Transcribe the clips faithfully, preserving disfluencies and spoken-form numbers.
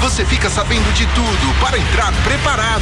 você fica sabendo de tudo para entrar preparado.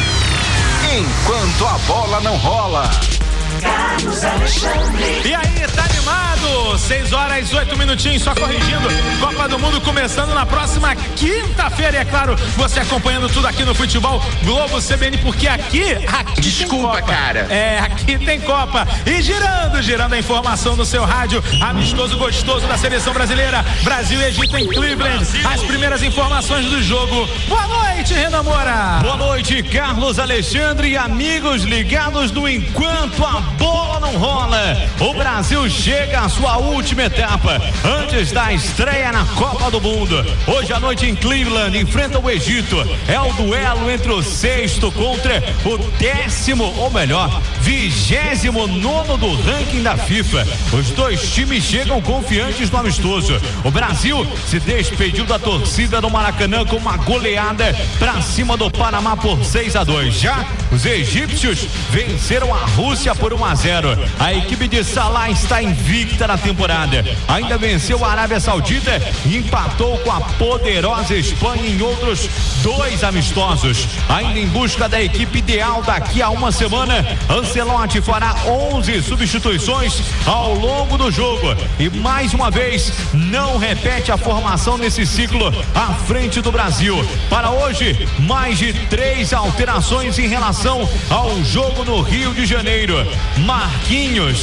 Enquanto a bola não rola. Carlos Alexandre. E aí, tá animado? seis horas, oito minutinhos, só corrigindo. Copa do Mundo começando na próxima quinta-feira. E é claro, você acompanhando tudo aqui no Futebol Globo C B N, porque aqui, aqui Desculpa, tem Copa. cara. É, aqui tem Copa. E girando, girando a informação no seu rádio, amistoso gostoso da seleção brasileira. Brasil e Egito em Cleveland. As primeiras informações do jogo. Boa noite, Renan Moura. Boa noite, Carlos Alexandre e amigos ligados no Enquanto a Bola Não Rola. O Brasil chega à sua última etapa antes da estreia na Copa do Mundo. Hoje à noite em Cleveland enfrenta o Egito. É o duelo entre o sexto contra o décimo, ou melhor, vigésimo nono do ranking da FIFA. Os dois times chegam confiantes no amistoso. O Brasil se despediu da torcida no Maracanã com uma goleada para cima do Panamá por seis a dois. Já os egípcios venceram a Rússia por um a zero. A equipe de Salah está invicta na temporada. Ainda venceu a Arábia Saudita e empatou com a poderosa Espanha em outros dois amistosos. Ainda em busca da equipe ideal daqui a uma semana, Ancelotti fará onze substituições ao longo do jogo e mais uma vez não repete a formação nesse ciclo à frente do Brasil. Para hoje, mais de três alterações em relação ao jogo no Rio de Janeiro. Marquinhos,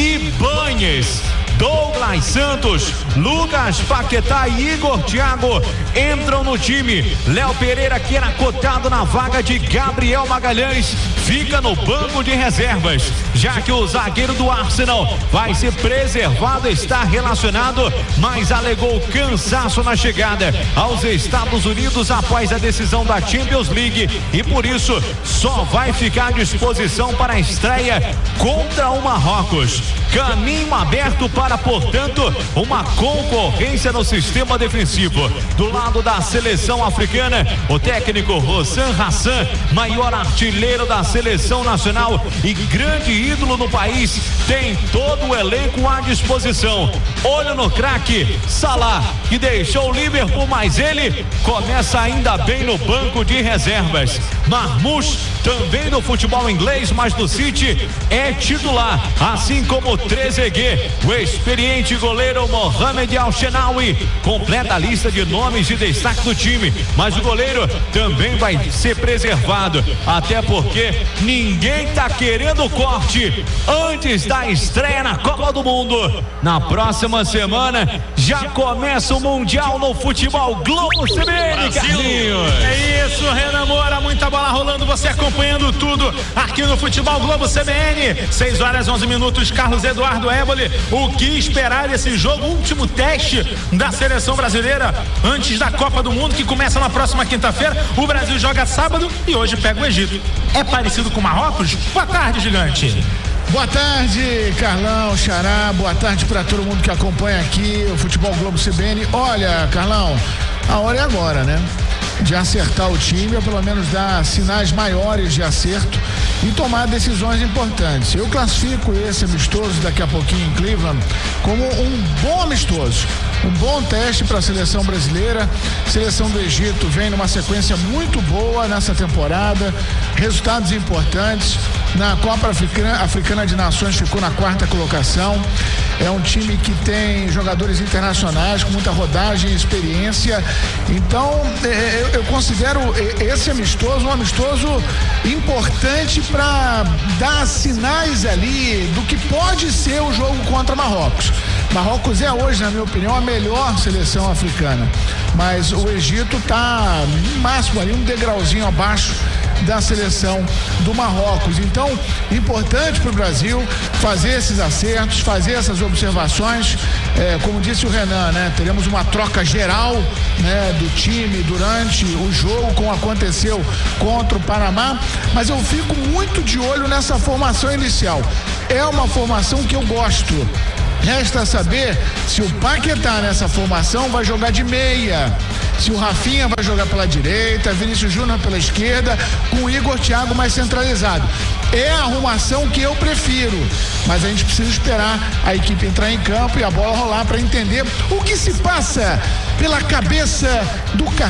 Ibañez, Douglas Santos, Lucas Paquetá e Igor Thiago entram no time. Léo Pereira, que era cotado na vaga de Gabriel Magalhães, fica no banco de reservas, já que o zagueiro do Arsenal vai ser preservado, está relacionado, mas alegou cansaço na chegada aos Estados Unidos após a decisão da Champions League e por isso só vai ficar à disposição para a estreia contra o Marrocos. Caminho aberto para, portanto, uma concorrência no sistema defensivo. Do lado da seleção africana, o técnico Hossan Hassan, maior artilheiro da seleção nacional e grande ídolo no país, tem todo o elenco à disposição. Olho no craque Salah, que deixou o Liverpool, mas ele começa ainda bem no banco de reservas. Marmoush, também no futebol inglês, mas do City, é titular, assim como Trezeguet. O experiente goleiro Mohamed Al-Shenawi completa a lista de nomes de destaque do time, mas o goleiro também vai ser preservado, até porque ninguém tá querendo corte antes da estreia na Copa do Mundo. Na próxima semana já começa o Mundial no Futebol Globo C B N, Carlinhos. É isso, Renan Moura, muita bola rolando, você acompanhando tudo aqui no Futebol Globo C B N. seis horas, onze minutos, Carlos Eduardo Éboli. O que esperar desse jogo? Último teste da seleção brasileira antes da Copa do Mundo, que começa na próxima quinta-feira. O Brasil joga sábado e hoje pega o Egito. É parecido com o Marrocos? Boa tarde, gigante. Boa tarde, Carlão, Xará, boa tarde para todo mundo que acompanha aqui o Futebol Globo C B N. Olha, Carlão, a hora é agora, né? De acertar o time, ou pelo menos dar sinais maiores de acerto e tomar decisões importantes. Eu classifico esse amistoso daqui a pouquinho em Cleveland como um bom amistoso, um bom teste para a seleção brasileira. A seleção do Egito vem numa sequência muito boa nessa temporada, resultados importantes. Na Copa Africana, Africana de Nações ficou na quarta colocação. É um time que tem jogadores internacionais com muita rodagem e experiência. Então, eu, eu considero esse amistoso um amistoso importante para dar sinais ali do que pode ser o jogo contra Marrocos. Marrocos é hoje, na minha opinião, a melhor seleção africana, mas o Egito está no máximo ali um degrauzinho abaixo da seleção do Marrocos. Então, importante para o Brasil fazer esses acertos, fazer essas observações. É, como disse o Renan, né? Teremos uma troca geral, né, do time durante o jogo, como aconteceu contra o Panamá, mas eu fico muito de olho nessa formação inicial. É uma formação que eu gosto. Resta saber se o Paquetá nessa formação vai jogar de meia, se o Rafinha vai jogar pela direita, Vinícius Júnior pela esquerda, com o Igor Thiago mais centralizado. É a arrumação que eu prefiro, mas a gente precisa esperar a equipe entrar em campo e a bola rolar para entender o que se passa pela cabeça do Carlos